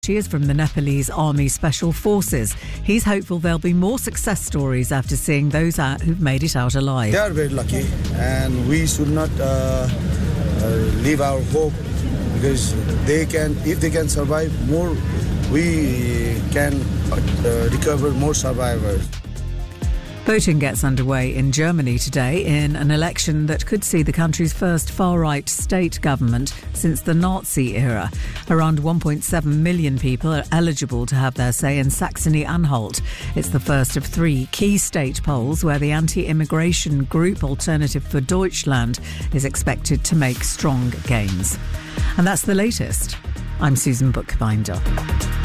She is from the Nepalese Army Special Forces. He's hopeful there'll be more success stories after seeing those who've made it out alive. They are very lucky, and we should not leave our hope, because if they can survive more, we can recover more survivors. Voting gets underway in Germany today in an election that could see the country's first far-right state government since the Nazi era. Around 1.7 million people are eligible to have their say in Saxony-Anhalt. It's the first of 3 key state polls where the anti-immigration group Alternative for Deutschland is expected to make strong gains. And that's the latest. I'm Susan Bookbinder.